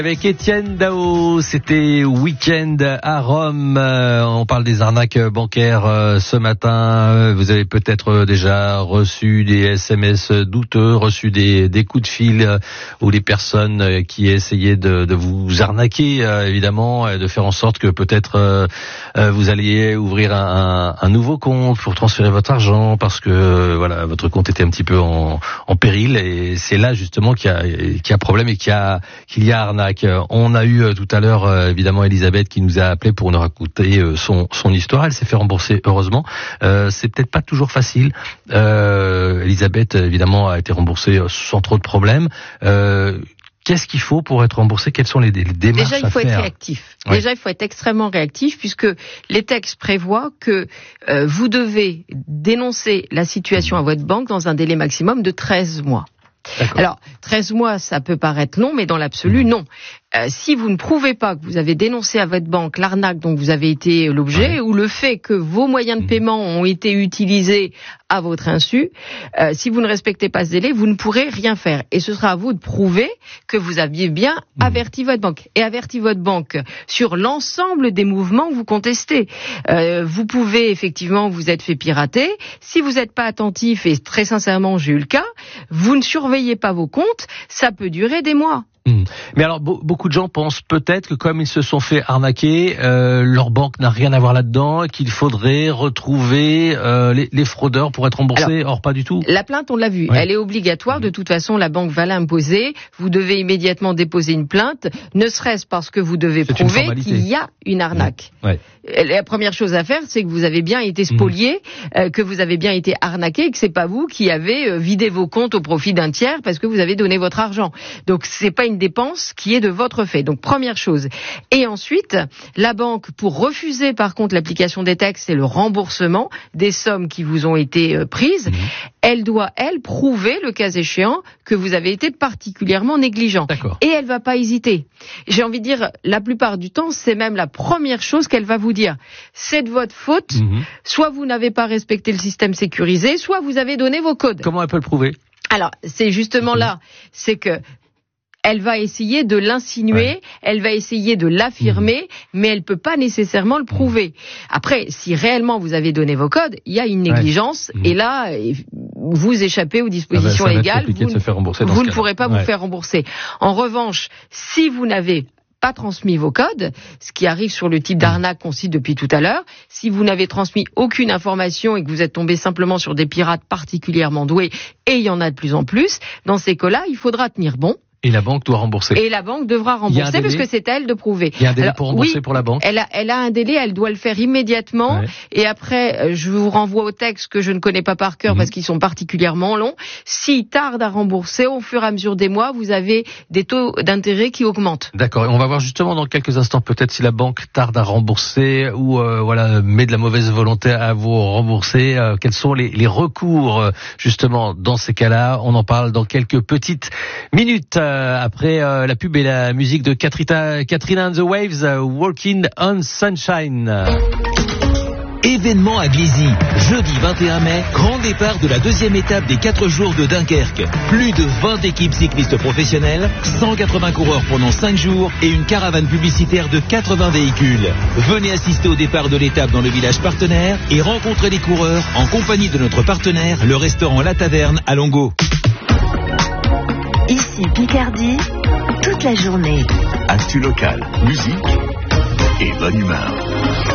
Avec Étienne Dao, c'était Week-end à Rome. On parle des arnaques bancaires ce matin. Vous avez peut-être déjà reçu des SMS douteux, reçu des coups de fil ou des personnes qui essayaient de vous arnaquer, évidemment, de faire en sorte que peut-être vous alliez ouvrir un nouveau compte pour transférer votre argent parce que voilà, votre compte était un petit peu en péril, et c'est là justement qu'il y a problème et qu'il y a arnaque. On a eu tout à l'heure évidemment Elisabeth qui nous a appelé pour nous raconter son histoire. Elle s'est fait rembourser, heureusement. C'est peut-être pas toujours facile. Elisabeth évidemment a été remboursée sans trop de problèmes. Qu'est-ce qu'il faut pour être remboursé? Quelles sont les démarches à faire? Déjà, il faut être réactif. Ouais. Déjà, il faut être extrêmement réactif puisque les textes prévoient que vous devez dénoncer la situation à votre banque dans un délai maximum de 13 mois. D'accord. Alors, 13 mois, ça peut paraître long, mais dans l'absolu, non. Si vous ne prouvez pas que vous avez dénoncé à votre banque l'arnaque dont vous avez été l'objet, ou le fait que vos moyens de paiement ont été utilisés à votre insu, si vous ne respectez pas ce délai, vous ne pourrez rien faire. Et ce sera à vous de prouver que vous aviez bien averti votre banque. Et averti votre banque sur l'ensemble des mouvements que vous contestez. Vous pouvez, effectivement, vous êtes fait pirater. Si vous n'êtes pas attentif, et très sincèrement, j'ai eu le cas, vous ne surveillez pas vos comptes, ça peut durer des mois. Mais alors beaucoup de gens pensent peut-être que comme ils se sont fait arnaquer, leur banque n'a rien à voir là-dedans, et qu'il faudrait retrouver les fraudeurs pour être remboursés. Or pas du tout. La plainte, on l'a vu, elle est obligatoire. De toute façon, la banque va l'imposer. Vous devez immédiatement déposer une plainte, ne serait-ce parce que vous devez prouver qu'il y a une arnaque. La première chose à faire, c'est que vous avez bien été spolié, que vous avez bien été arnaqué, et que c'est pas vous qui avez vidé vos comptes au profit d'un tiers parce que vous avez donné votre argent. Donc c'est pas une dépense qui est de votre fait. Donc première chose. Et ensuite, la banque, pour refuser par contre l'application des textes et le remboursement des sommes qui vous ont été prises, elle doit, prouver, le cas échéant, que vous avez été particulièrement négligent. D'accord. Et elle va pas hésiter. J'ai envie de dire, la plupart du temps, c'est même la première chose qu'elle va vous dire. C'est de votre faute. Soit vous n'avez pas respecté le système sécurisé, soit vous avez donné vos codes. Comment elle peut le prouver? Alors, c'est justement là, c'est que elle va essayer de l'insinuer, elle va essayer de l'affirmer, mais elle peut pas nécessairement le prouver. Après, si réellement vous avez donné vos codes, il y a une négligence, et là, vous échappez aux dispositions légales, vous ne pourrez pas vous faire rembourser. En revanche, si vous n'avez pas transmis vos codes, ce qui arrive sur le type d'arnaque qu'on cite depuis tout à l'heure, si vous n'avez transmis aucune information et que vous êtes tombé simplement sur des pirates particulièrement doués, et il y en a de plus en plus, dans ces cas-là, il faudra tenir bon. Et la banque doit rembourser. Et la banque devra rembourser parce que c'est à elle de prouver. Il y a un délai pour rembourser pour la banque. Elle a un délai, elle doit le faire immédiatement. Et après, je vous renvoie aux textes que je ne connais pas par cœur parce qu'ils sont particulièrement longs. S'il tarde à rembourser, au fur et à mesure des mois, vous avez des taux d'intérêt qui augmentent. D'accord. Et on va voir justement dans quelques instants peut-être si la banque tarde à rembourser ou met de la mauvaise volonté à vous rembourser. Quels sont les recours justement dans ces cas-là? On en parle dans quelques petites minutes. Après la pub et la musique de Katrina and the Waves, Walking on Sunshine. Événement à Glizy, jeudi 21 mai, grand départ de la deuxième étape des 4 jours de Dunkerque. Plus de 20 équipes cyclistes professionnelles, 180 coureurs pendant 5 jours et une caravane publicitaire de 80 véhicules. Venez assister au départ de l'étape dans le village partenaire et rencontrer les coureurs en compagnie de notre partenaire, le restaurant La Taverne à Longo. Ici Picardie, toute la journée. Actu local, musique et bonne humeur.